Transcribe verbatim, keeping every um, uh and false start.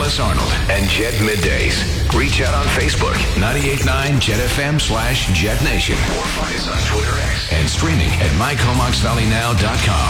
Thomas Arnold and Jet Middays. Reach out on Facebook, ninety-eight point nine Jet F M slash Jet Nation. Or find us on Twitter X and streaming at my comox valley now dot com.